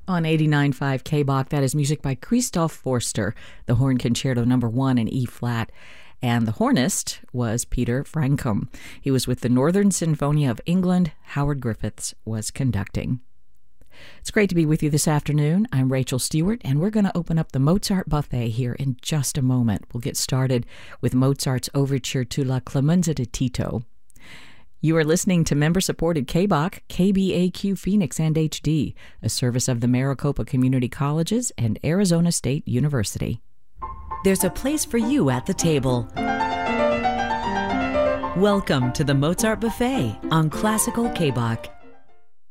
On 89.5 K-Bach, that is music by Christoph Forster, the Horn Concerto No. 1 in E-flat. And the hornist was Peter Frankum. He was with the Northern Sinfonia of England. Howard Griffiths was conducting. It's great to be with you this afternoon. I'm Rachel Stewart, and we're going to open up the Mozart buffet here in just a moment. We'll get started with Mozart's overture to La Clemenza di Tito. You are listening to member-supported K-Bach, KBAQ Phoenix and HD, a service of the Maricopa Community Colleges and Arizona State University. There's a place for you at the table. Welcome to the Mozart Buffet on Classical K-Bach.